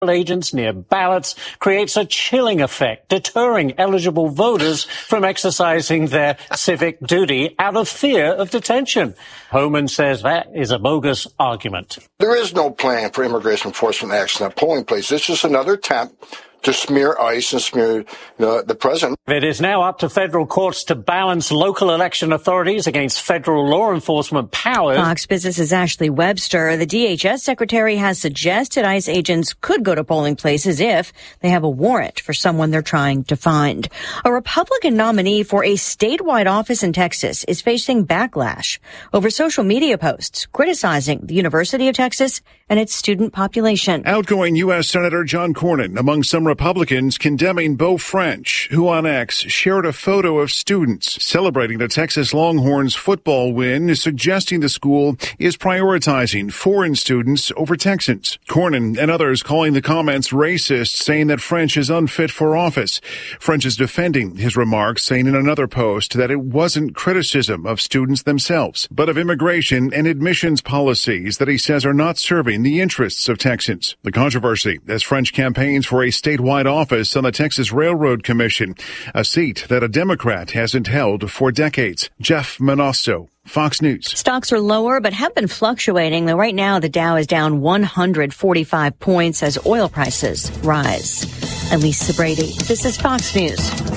agents near ballots creates a chilling effect, deterring eligible voters from exercising their civic duty out of fear of detention. Homan says that is a bogus argument. There is no plan for immigration enforcement action at polling places. It's just another attempt to smear ICE and smear the president. It is now up to federal courts to balance local election authorities against federal law enforcement powers. Fox Business's Ashley Webster, the DHS secretary, has suggested ICE agents could go to polling places if they have a warrant for someone they're trying to find. A Republican nominee for a statewide office in Texas is facing backlash over social media posts criticizing the University of Texas and its student population. Outgoing U.S. Senator John Cornyn among some Republicans condemning Beau French, who on X shared a photo of students celebrating the Texas Longhorns football win, suggesting the school is prioritizing foreign students over Texans. Cornyn and others calling the comments racist, saying that French is unfit for office. French is defending his remarks, saying in another post that it wasn't criticism of students themselves, but of immigration and admissions policies that he says are not serving the interests of Texans. The controversy as French campaigns for a statewide office on the Texas Railroad Commission, a seat that a Democrat hasn't held for decades. Jeff Manasso, Fox News. Stocks are lower but have been fluctuating, though right now the Dow is down 145 points as oil prices rise. Elisa Brady, this is Fox News.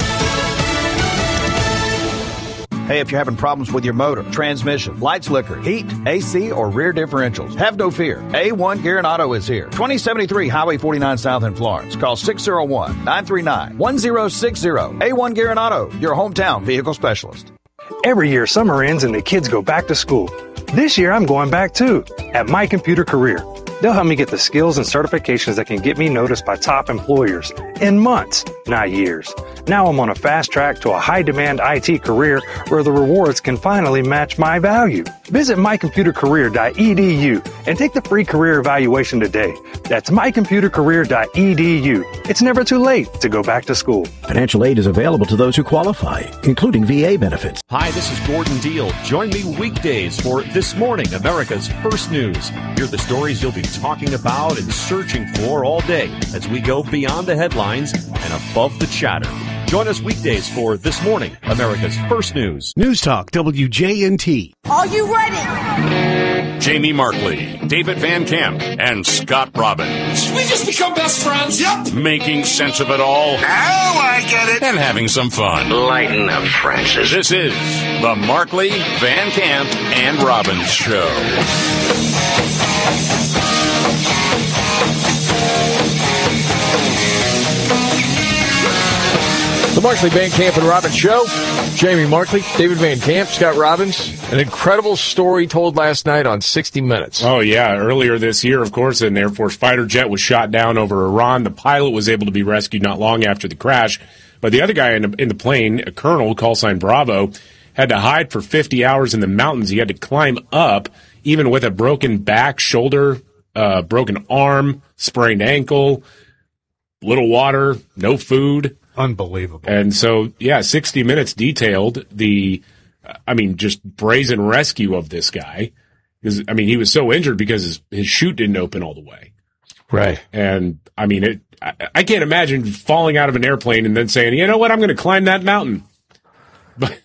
Hey, if you're having problems with your motor, transmission, light slicker, heat, AC, or rear differentials, have no fear. A1 Gear and Auto is here. 2073 Highway 49 South in Florence. Call 601-939-1060. A1 Gear and Auto, your hometown vehicle specialist. Every year, summer ends and the kids go back to school. This year, I'm going back too, at My Computer Career. They'll help me get the skills and certifications that can get me noticed by top employers in months, not years. Now I'm on a fast track to a high-demand IT career where the rewards can finally match my value. Visit mycomputercareer.edu and take the free career evaluation today. That's mycomputercareer.edu. It's never too late to go back to school. Financial aid is available to those who qualify, including VA benefits. Hi, this is Gordon Deal. Join me weekdays for This Morning, America's First News. Hear the stories you'll be talking about and searching for all day as we go beyond the headlines and above the chatter. Join us weekdays for This Morning, America's First News. News Talk WJNT. Are you ready? Jamie Markley, David Van Camp, and Scott Robbins. Should we just become best friends? Yep. Making sense of it all. Now I get it. And having some fun. Lighten up, Francis. This is the Markley, Van Camp, and Robbins Show. The Markley, Van Camp, and Robbins Show. Jamie Markley, David Van Camp, Scott Robbins. An incredible story told last night on 60 Minutes. Oh, yeah. Earlier this year, of course, an Air Force fighter jet was shot down over Iran. The pilot was able to be rescued not long after the crash. But the other guy in the plane, a colonel, call sign Bravo, had to hide for 50 hours in the mountains. He had to climb up, even with a broken back, shoulder, broken arm, sprained ankle, little water, no food. Unbelievable. And so, yeah, 60 Minutes detailed just brazen rescue of this guy. He was so injured because his chute didn't open all the way. Right. And, I can't imagine falling out of an airplane and then saying, you know what, I'm going to climb that mountain. But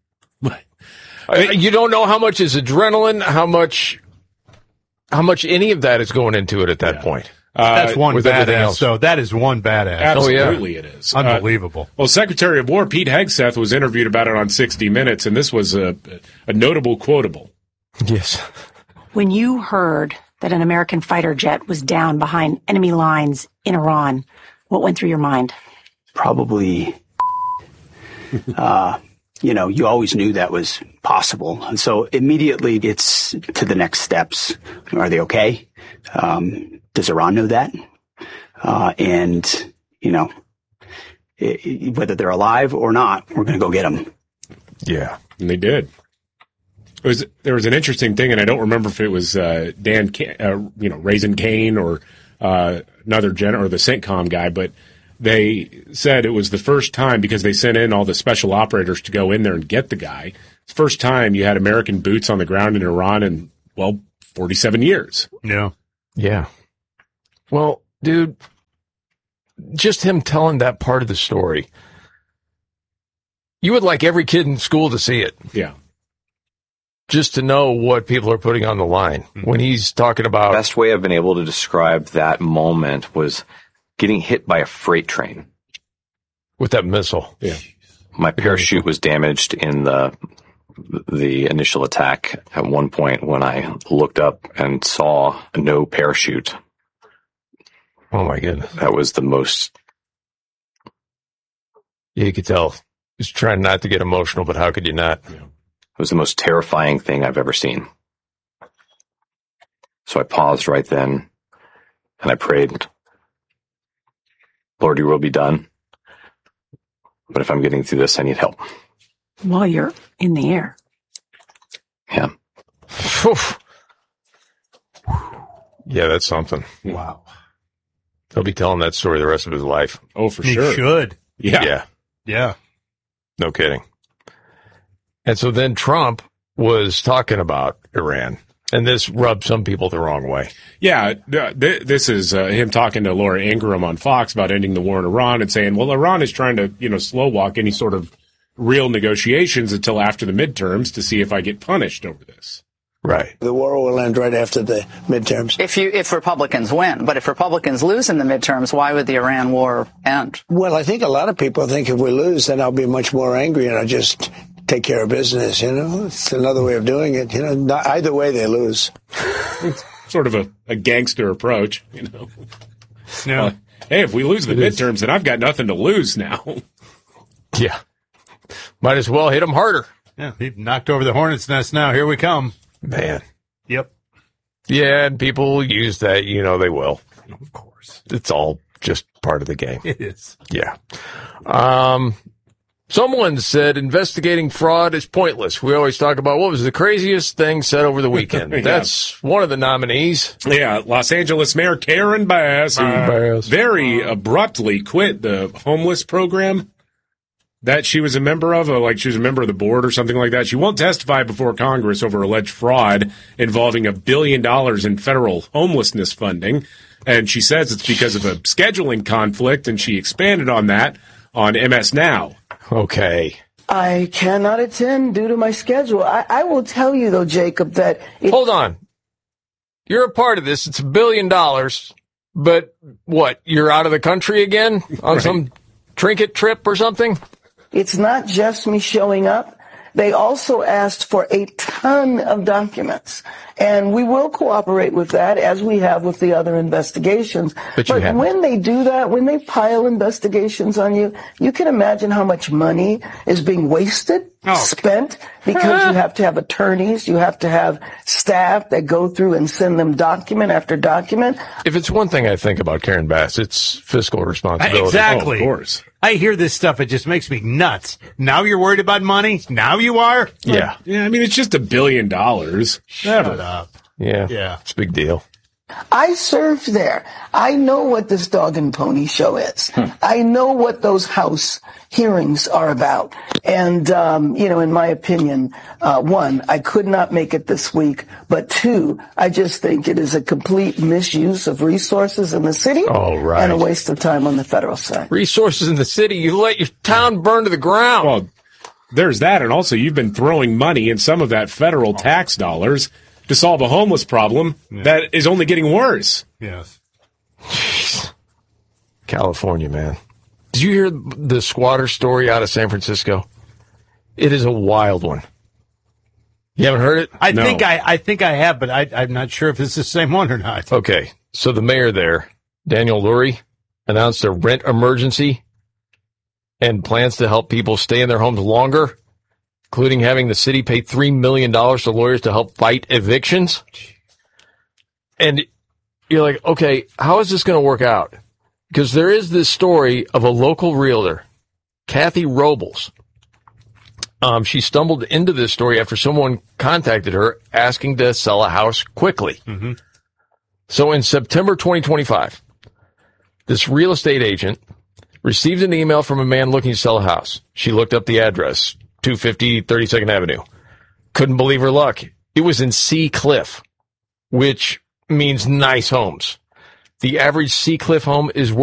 you don't know how much is adrenaline, how much any of that is going into it at that point. That's one badass. So that is one badass. Absolutely, it is. Unbelievable. Well, Secretary of War Pete Hegseth was interviewed about it on 60 Minutes, and this was a notable quotable. Yes. When you heard that an American fighter jet was down behind enemy lines in Iran, what went through your mind? Probably, you always knew that was possible. And so immediately it's to the next steps. Are they okay? Does Iran know that? Whether they're alive or not, we're going to go get them. Yeah, and they did. There was an interesting thing, and I don't remember if it was Raising Cane or another or the CENTCOM guy, but they said it was the first time, because they sent in all the special operators to go in there and get the guy. It's the first time you had American boots on the ground in Iran in 47 years. Yeah. Yeah. Well, dude, just him telling that part of the story, you would like every kid in school to see it. Yeah. Just to know what people are putting on the line when he's talking about. The best way I've been able to describe that moment was getting hit by a freight train. With that missile. Yeah. My parachute was damaged in the initial attack at one point when I looked up and saw no parachute. Oh my goodness. That was the most. Yeah, you could tell. He's trying not to get emotional, but how could you not? Yeah. It was the most terrifying thing I've ever seen. So I paused right then and I prayed, Lord, your will be done. But if I'm getting through this, I need help. While you're in the air. Yeah. Yeah, that's something. Wow. He'll be telling that story the rest of his life. Oh, for sure. He should. Yeah. Yeah. No kidding. And so then Trump was talking about Iran, and this rubbed some people the wrong way. Yeah, this is him talking to Laura Ingraham on Fox about ending the war in Iran and saying, well, Iran is trying to, slow walk any sort of real negotiations until after the midterms to see if I get punished over this. Right. The war will end right after the midterms. If Republicans win, but if Republicans lose in the midterms, why would the Iran war end? Well, I think a lot of people think if we lose, then I'll be much more angry and I'll just take care of business. It's another way of doing it. Either way, they lose. It's sort of a gangster approach. Yeah. Hey, if we lose the midterms, then I've got nothing to lose now. Yeah. Might as well hit them harder. Yeah, he knocked over the hornet's nest now. Here we come. Man. Yep. Yeah, and people use that, they will. Of course. It's all just part of the game. It is. Yeah. Someone said investigating fraud is pointless. We always talk about what was the craziest thing said over the weekend. Yeah. That's one of the nominees. Yeah, Los Angeles Mayor Karen Bass, who very abruptly quit the homeless program that she was a member of, like she was a member of the board or something like that. She won't testify before Congress over alleged fraud involving $1 billion in federal homelessness funding. And she says it's because of a scheduling conflict, and she expanded on that on MS Now. Okay. I cannot attend due to my schedule. I will tell you, though, Jacob, that... Hold on. You're a part of this. It's $1 billion. But what, you're out of the country again on some trinket trip or something? It's not just me showing up. They also asked for a ton of documents, and we will cooperate with that as we have with the other investigations. But when they do that, when they pile investigations on you, you can imagine how much money is being wasted, spent, because you have to have attorneys, you have to have staff that go through and send them document after document. If it's one thing I think about Karen Bass, it's fiscal responsibility. Exactly. Oh, of course. I hear this stuff. It just makes me nuts. Now you're worried about money? Now you are? Yeah. Yeah, I mean, it's just $1 billion. Shut up. Yeah. It's a big deal. I served there. I know what this dog and pony show is. I know what those House hearings are about. And, in my opinion, one, I could not make it this week. But two, I just think it is a complete misuse of resources in the city and a waste of time on the federal side. Resources in the city? You let your town burn to the ground. Well, there's that. And also, you've been throwing money and some of that federal tax dollars to solve a homeless problem that is only getting worse. Yes. Jeez. California, man. Did you hear the squatter story out of San Francisco? It is a wild one. You haven't heard it? I think I have, but I'm not sure if it's the same one or not. Okay. So the mayor there, Daniel Lurie, announced a rent emergency and plans to help people stay in their homes longer, including having the city pay $3 million to lawyers to help fight evictions. And you're like, okay, how is this going to work out? Because there is this story of a local realtor, Kathy Robles. She stumbled into this story after someone contacted her asking to sell a house quickly. Mm-hmm. So in September 2025, this real estate agent received an email from a man looking to sell a house. She looked up the address, 250 32nd Avenue. Couldn't believe her luck. It was in Sea Cliff, which means nice homes. The average Sea Cliff home is